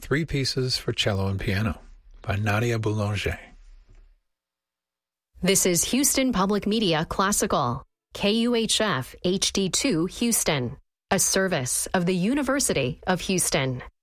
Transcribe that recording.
Three Pieces for Cello and Piano by Nadia Boulanger. This is Houston Public Media Classical, KUHF HD2 Houston, a service of the University of Houston.